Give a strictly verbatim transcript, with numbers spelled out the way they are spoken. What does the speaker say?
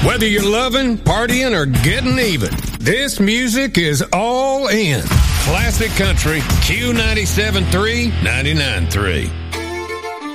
Whether you're loving, partying, or getting even, this music is all in. Classic Country, Q ninety-seven point three, ninety-nine point three.